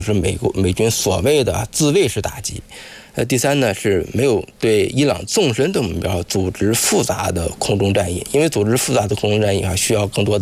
是美军所谓的自卫式打击。第三呢是没有对伊朗纵深的目标组织复杂的空中战役，因为组织复杂的空中战役需要更多的